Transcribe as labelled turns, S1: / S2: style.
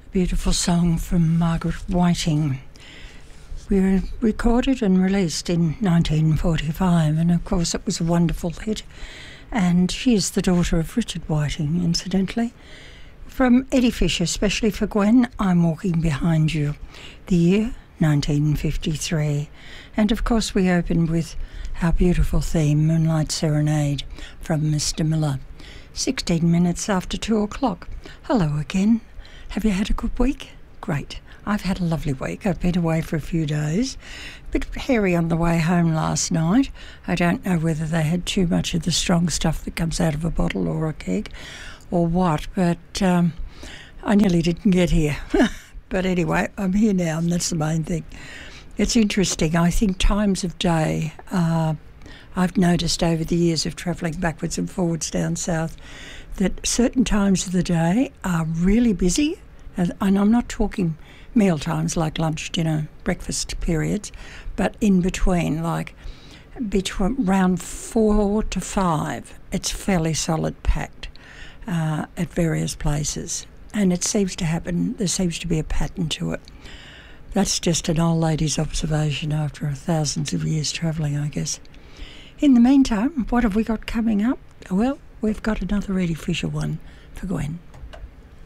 S1: Beautiful song from Margaret Whiting. We were recorded and released in 1945, and of course it was a wonderful hit. And she is the daughter of Richard Whiting, incidentally. From Eddie Fisher, especially for Gwen, I'm Walking Behind You. The year, 1953. And of course we opened with our beautiful theme, Moonlight Serenade, from Mr. Miller. 16 minutes after 2 o'clock. Hello again. Have you had a good week? Great. I've had a lovely week. I've been away for a few days. A bit hairy on the way home last night. I don't know whether they had too much of the strong stuff that comes out of a bottle or a keg or what, but I nearly didn't get here. But anyway, I'm here now, and that's the main thing. It's interesting. I think times of day, I've noticed over the years of travelling backwards and forwards down south, that certain times of the day are really busy, and I'm not talking meal times like lunch, dinner, breakfast periods, but in between, like between around 4 to 5, it's fairly solid packed at various places. And it seems to happen, there seems to be a pattern to it. That's just an old lady's observation after thousands of years travelling, I guess. In the meantime, what have we got coming up? Well, we've got another Eddie Fisher one for Gwen.